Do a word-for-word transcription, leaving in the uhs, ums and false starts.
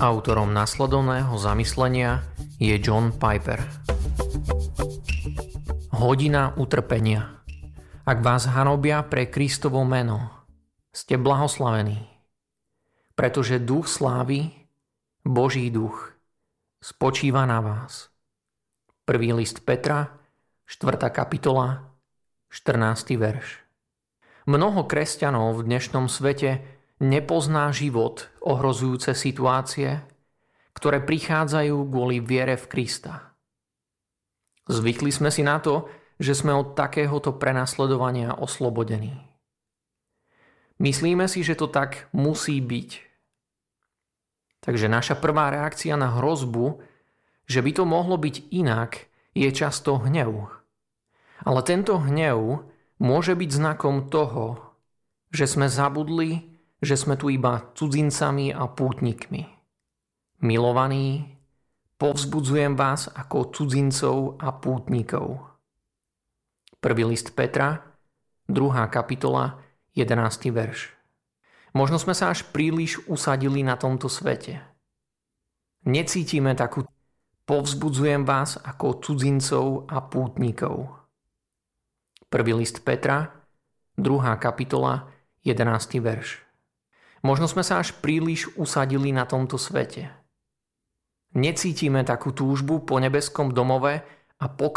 Autorom nasledovného zamyslenia je John Piper. Hodina utrpenia. Ak vás hanobia pre Kristovo meno, ste blahoslavení, pretože duch slávy, Boží duch, spočíva na vás. Prvý list Petra, štvrtá kapitola, štrnásty verš. Mnoho kresťanov v dnešnom svete nepozná život ohrozujúce situácie, ktoré prichádzajú kvôli viere v Krista. Zvykli sme si na to, že sme od takéhoto prenasledovania oslobodení. Myslíme si, že to tak musí byť. Takže naša prvá reakcia na hrozbu, že by to mohlo byť inak, je často hnev. Ale tento hnev môže byť znakom toho, že sme zabudli, že sme tu iba cudzincami a pútnikmi. Milovaní, povzbudzujem vás ako cudzincov a pútnikov. Prvý list Petra, druhá kapitola, jedenásty verš. Možno sme sa až príliš usadili na tomto svete. Necítime takú povzbudzujem vás ako cudzincov a pútnikov. Prvý list Petra, druhá kapitola, jedenásty verš. Možno sme sa až príliš usadili na tomto svete. Necítime takú túžbu po nebeskom domove a po